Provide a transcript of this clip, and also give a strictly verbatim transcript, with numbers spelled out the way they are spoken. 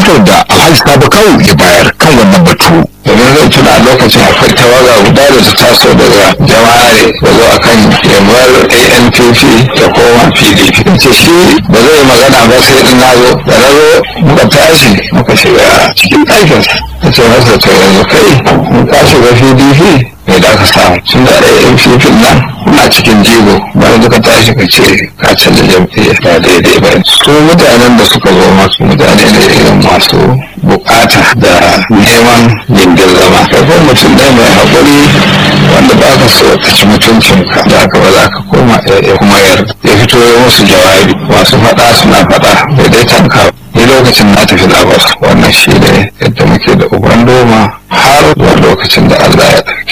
rahoton da Alhaji Sabo Kawu ya bayar kan wannan batu. domin zai tuna a lokacin akwai tawaga guda da ta taso daga jama'are da zo akan yamar A N P P da koma P D P ce shi ba zai magana ba sai in na zo da na zo muka tashi muka shiga cikin ɗakin ta ce masa to yanzu kai mun ka shiga P D P mai da ka samu sun da A N P P nan na cikin jigo bayan duka tashi ka ce ka canza jam'iyya ba daidai ba su mutanen da suka zo masu mutane ne irin masu bukata da neman gindin zama kafin mutum ɗaya mai haƙuri wanda ba ka so ka ci mutuncinka da aka ba za ka koma ya kuma yarda ya fito ya musu jawabi masu faɗa suna faɗa bai dai tanka ni lokacin na tafi labar wannan shi ne yadda muke da uban doma har zuwa lokacin da Allah ya ɗauki